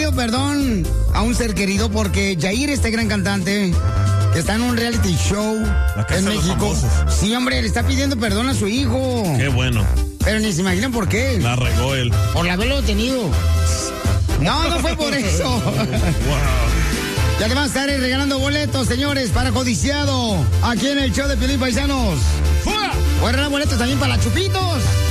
pidiendo perdón a un ser querido porque Jair, este gran cantante, que está en un reality show en México. Sí, hombre, le está pidiendo perdón a su hijo. Qué bueno. Pero ni se imaginan por qué. La regó él. Por haberlo tenido. No fue por eso. Wow. Y además estaré regalando boletos, señores, para Codiciado. Aquí en el show de Piolín, paisanos. ¡Fuera! Voy a regalar boletos también para la Chupitos.